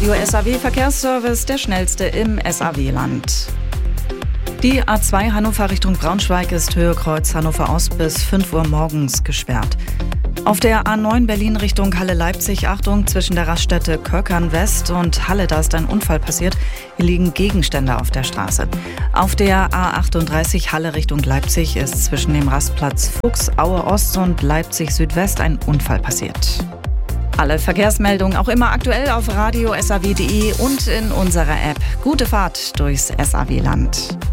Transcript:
Radio SAW Verkehrsservice, der schnellste im SAW-Land. Die A2 Hannover Richtung Braunschweig ist Höhe Kreuz Hannover Ost bis 5 Uhr morgens gesperrt. Auf der A9 Berlin Richtung Halle-Leipzig, Achtung, zwischen der Raststätte Köckern West und Halle, da ist ein Unfall passiert. Hier liegen Gegenstände auf der Straße. Auf der A38 Halle Richtung Leipzig ist zwischen dem Rastplatz Fuchs, Aue Ost und Leipzig Südwest ein Unfall passiert. Alle Verkehrsmeldungen auch immer aktuell auf radio-saw.de und in unserer App. Gute Fahrt durchs SAW-Land.